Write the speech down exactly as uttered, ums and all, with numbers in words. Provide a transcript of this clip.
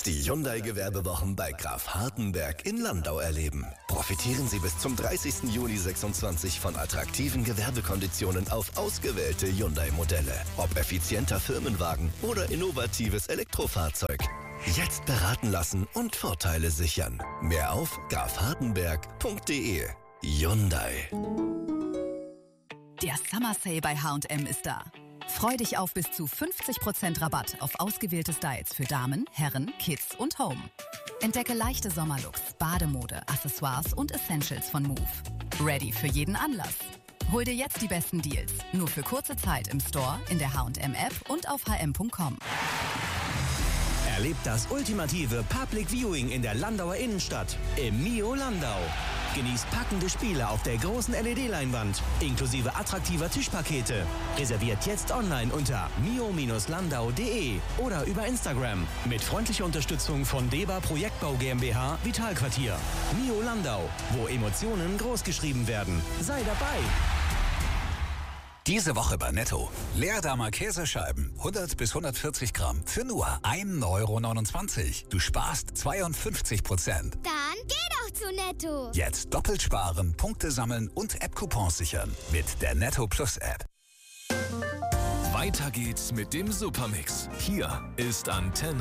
Jetzt die Hyundai-Gewerbewochen bei Graf Hartenberg in Landau erleben. Profitieren Sie bis zum dreißigsten Juli sechsundzwanzig von attraktiven Gewerbekonditionen auf ausgewählte Hyundai-Modelle. Ob effizienter Firmenwagen oder innovatives Elektrofahrzeug. Jetzt beraten lassen und Vorteile sichern. Mehr auf graf hartenberg punkt de. Hyundai. Der Summer Sale bei H und M ist da. Freu dich auf bis zu fünfzig Prozent Rabatt auf ausgewählte Styles für Damen, Herren, Kids und Home. Entdecke leichte Sommerlooks, Bademode, Accessoires und Essentials von Move. Ready für jeden Anlass. Hol dir jetzt die besten Deals. Nur für kurze Zeit im Store, in der H und M App und auf h m punkt com. Erlebt das ultimative Public Viewing in der Landauer Innenstadt im Mio Landau. Genießt packende Spiele auf der großen L E D-Leinwand, inklusive attraktiver Tischpakete. Reserviert jetzt online unter mio landau punkt de oder über Instagram. Mit freundlicher Unterstützung von Deba Projektbau GmbH Vitalquartier. Mio Landau, wo Emotionen großgeschrieben werden. Sei dabei! Diese Woche bei Netto. Leerdammer Käsescheiben, hundert bis hundertvierzig Gramm für nur ein Euro neunundzwanzig. Du sparst zweiundfünfzig Prozent. Dann geh doch zu Netto. Jetzt doppelt sparen, Punkte sammeln und App-Coupons sichern. Mit der Netto Plus App. Weiter geht's mit dem Supermix. Hier ist Antenne.